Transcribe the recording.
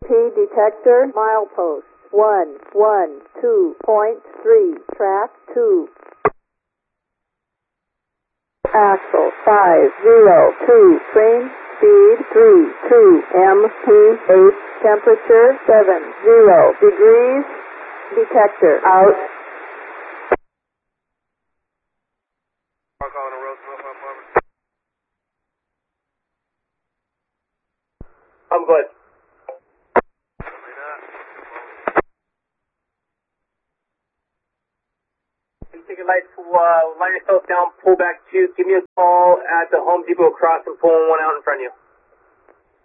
P detector, milepost 112.3, track 2. Axle 502, train speed 32 mph, temperature 70 degrees, detector out. I'm good. Take a light, line yourself down, pull back 2, give me a call at the Home Depot crossing, pulling one out in front of you.